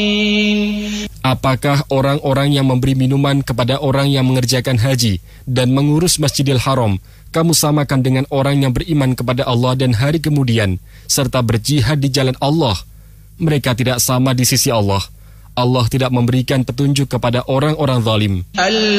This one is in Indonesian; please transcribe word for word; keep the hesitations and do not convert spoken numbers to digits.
Apakah orang-orang yang memberi minuman kepada orang yang mengerjakan haji dan mengurus Masjidil Haram, kamu samakan dengan orang yang beriman kepada Allah dan hari kemudian, serta berjihad di jalan Allah? Mereka tidak sama di sisi Allah. Allah tidak memberikan petunjuk kepada orang-orang zalim.